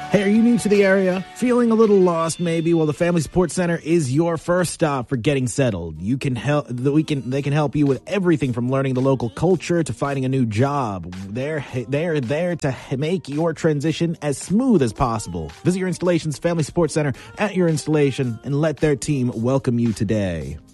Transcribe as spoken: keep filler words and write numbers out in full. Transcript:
Hey, are you new to the area? Feeling a little lost maybe? Well, the Family Support Center is your first stop for getting settled. You can help, we can, they can help you with everything from learning the local culture to finding a new job. They're, they're there to make your transition as smooth as possible. Visit your installation's Family Support Center at your installation and let their team welcome you today.